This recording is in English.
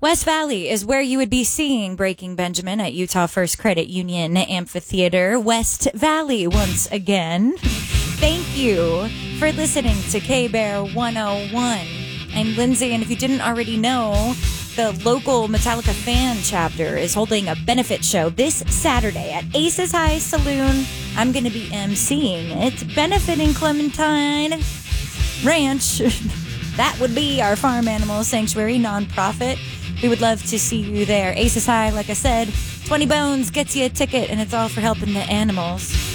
West Valley is where you would be seeing Breaking Benjamin at Utah First Credit Union Amphitheater. West Valley once again. Thank you for listening to K-Bear 101. I'm Lindsay, and if you didn't already know, the local Metallica fan chapter is holding a benefit show this Saturday at Aces High Saloon. I'm going to be emceeing it, benefiting Clementine Ranch. That would be our farm animal sanctuary nonprofit. We would love to see you there. Aces High, like I said, 20 bones gets you a ticket, and it's all for helping the animals.